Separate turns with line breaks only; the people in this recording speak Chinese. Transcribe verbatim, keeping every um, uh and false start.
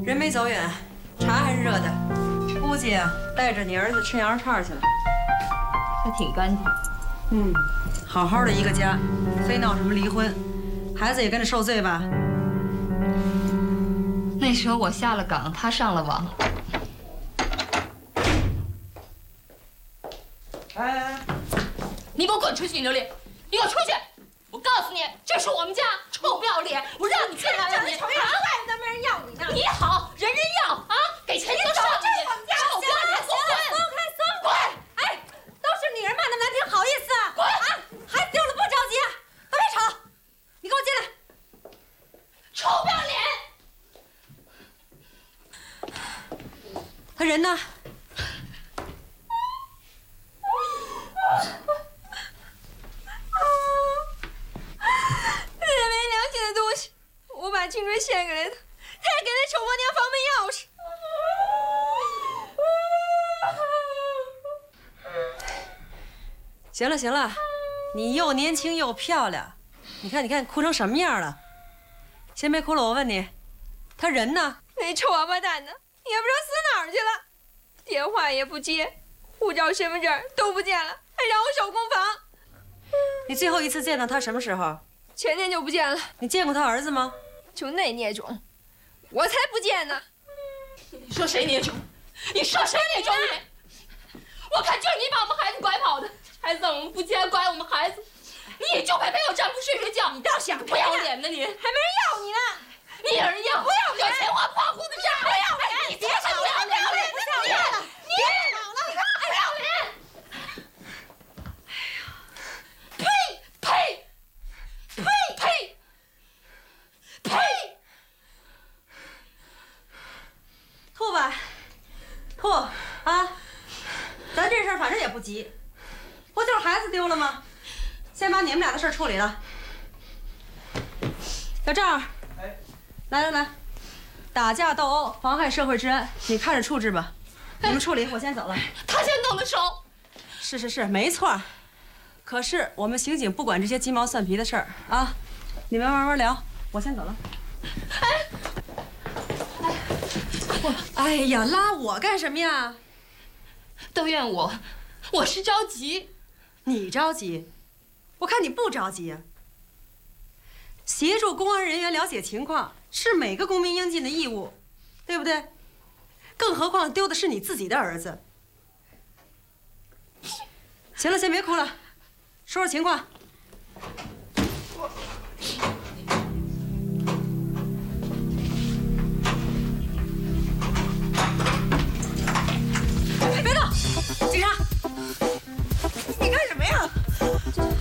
人没走远，茶还是热的，估计啊带着你儿子吃羊肉串去了。
还挺干净。
嗯，好好的一个家，非闹什么离婚，孩子也跟着受罪吧？
那时候我下了岗，他上了网。
哎，
你给我滚出去，刘丽！你给我出去！我告诉你，这是我们家，臭不要脸！我让你进来了，你
长得丑，外面都没人要你呢。
你好，人人要啊！给钱都上你，
这我们家
臭不要脸！
行了，松开，松
滚！
哎，都是女人骂那么难听，好意思啊？
滚！
啊，孩子丢了不着急，都别吵，你给我进来。
臭不要脸！
他人呢？
这没良心的东西，我把青春献给了他，他还给那丑婆娘房门钥匙。
行了行了，你又年轻又漂亮，你看你看哭成什么样了？先别哭了，我问你，他人呢？
那臭王八蛋呢，也不知道死哪儿去了，电话也不接，护照、身份证都不见了，还让我守公房。
你最后一次见到他什么时候？
前天就不见了。
你见过他儿子吗？
就那孽种，我才不见呢！
你说谁孽种？你说谁孽种你？我看就是你把我们孩子拐跑的，孩子我们不接，拐我们孩子，你就配陪我丈夫睡睡觉？你倒想不要脸呢你！还没
人要你呢！
你有人要？
不要脸！
有钱花胖乎的账！
不要脸！
你别吵了！不要脸！
不要脸了！你别吵了！
不要脸！哎呀！呸！呸！呸！呸！呸！
吐吧，吐啊！咱这事儿反正也不急，不就是孩子丢了吗？先把你们俩的事儿处理了。小赵，哎，来来来，打架斗殴，妨害社会治安，你看着处置吧。你们处理，我先走了。
他先动的手。
是是是，没错。可是我们刑警不管这些鸡毛蒜皮的事儿啊，你们慢慢聊，我先走了。哎，哎，我，哎呀，拉我干什么呀？
都怨我，我是着急。
你着急？我看你不着急啊。协助公安人员了解情况是每个公民应尽的义务，对不对？更何况丢的是你自己的儿子。行了，先别哭了，说说情况。